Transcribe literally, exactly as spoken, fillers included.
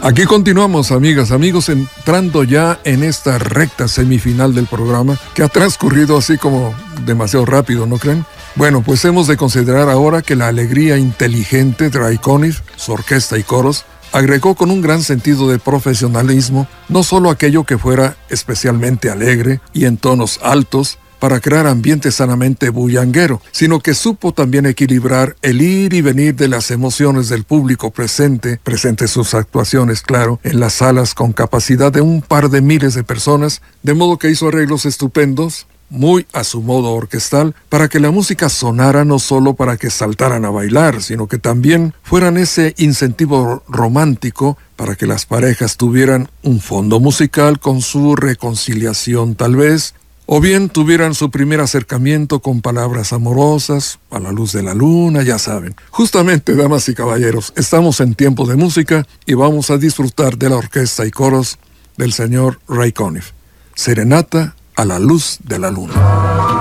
Aquí continuamos, amigas, amigos, entrando ya en esta recta semifinal del programa, que ha transcurrido así como demasiado rápido, ¿no creen? Bueno, pues hemos de considerar ahora que la alegría inteligente de Ray Conniff, su orquesta y coros, agregó con un gran sentido de profesionalismo no solo aquello que fuera especialmente alegre y en tonos altos, para crear ambiente sanamente bullanguero, sino que supo también equilibrar el ir y venir de las emociones del público presente, presente sus actuaciones, claro, en las salas con capacidad de un par de miles de personas, de modo que hizo arreglos estupendos, muy a su modo orquestal, para que la música sonara no solo para que saltaran a bailar, sino que también fueran ese incentivo romántico para que las parejas tuvieran un fondo musical con su reconciliación tal vez, o bien tuvieran su primer acercamiento con palabras amorosas, a la luz de la luna, ya saben. Justamente, damas y caballeros, estamos en tiempo de música y vamos a disfrutar de la orquesta y coros del señor Ray Conniff. Serenata a la luz de la luna.